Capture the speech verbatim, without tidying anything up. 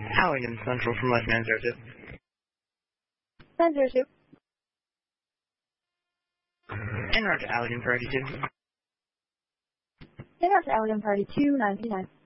Allegan Central from West nine zero two. nine zero two. En route to Allegan for eighty-two. En route to Allegan for eighty-two, nine two nine.